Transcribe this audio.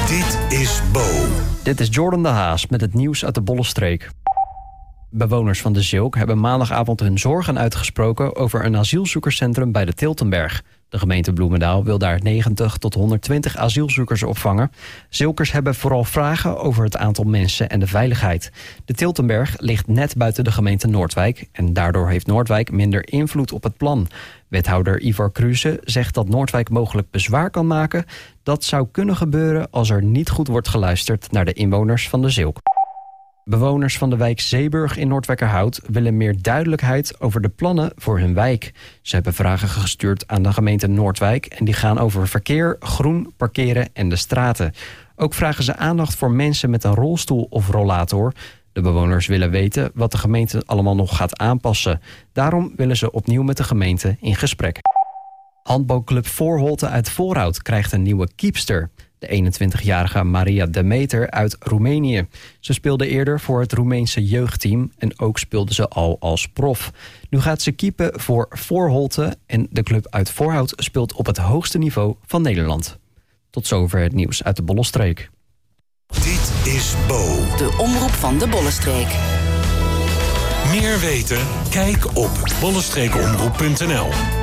Dit is Bo. Dit is Jordan de Haas met het nieuws uit de Bollenstreek. Bewoners van de Zilk hebben maandagavond hun zorgen uitgesproken over een asielzoekerscentrum bij de Tiltenberg. De gemeente Bloemendaal wil daar 90 tot 120 asielzoekers opvangen. Zilkers hebben vooral vragen over het aantal mensen en de veiligheid. De Tiltenberg ligt net buiten de gemeente Noordwijk en daardoor heeft Noordwijk minder invloed op het plan. Wethouder Ivar Kruse zegt dat Noordwijk mogelijk bezwaar kan maken. Dat zou kunnen gebeuren als er niet goed wordt geluisterd naar de inwoners van de Zilk. Bewoners van de wijk Zeeburg in Noordwijkerhout willen meer duidelijkheid over de plannen voor hun wijk. Ze hebben vragen gestuurd aan de gemeente Noordwijk en die gaan over verkeer, groen, parkeren en de straten. Ook vragen ze aandacht voor mensen met een rolstoel of rollator. De bewoners willen weten wat de gemeente allemaal nog gaat aanpassen. Daarom willen ze opnieuw met de gemeente in gesprek. Handbalclub Voorholte uit Voorhout krijgt een nieuwe keepster. De 21-jarige Maria Demeter uit Roemenië. Ze speelde eerder voor het Roemeense jeugdteam en ook speelde ze al als prof. Nu gaat ze keepen voor Voorholte en de club uit Voorhout speelt op het hoogste niveau van Nederland. Tot zover het nieuws uit de Bollenstreek. Dit is Bo. De omroep van de Bollenstreek. Meer weten? Kijk op bollenstreekomroep.nl.